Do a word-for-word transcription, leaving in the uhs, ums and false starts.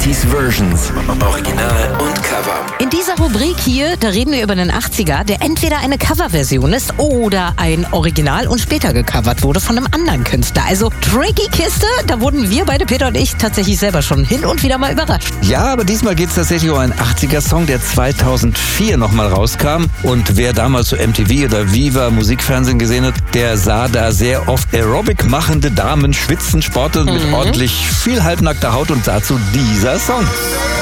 achtziger Versions. Original und Cover. In dieser Rubrik hier, da reden wir über einen achtziger, der entweder eine Coverversion ist oder ein Original und später gecovert wurde von einem anderen Künstler. Also tricky Kiste, da wurden wir beide, Peter und ich, tatsächlich selber schon hin und wieder mal überrascht. Ja, aber diesmal geht es tatsächlich um einen achtziger-Song, der zweitausendvier nochmal rauskam. Und wer damals so M T V oder Viva Musikfernsehen gesehen hat, der sah da sehr oft Aerobic machende Damen schwitzen, sporteln mhm. mit ordentlich viel halbnackter Haut und dazu dieser Song.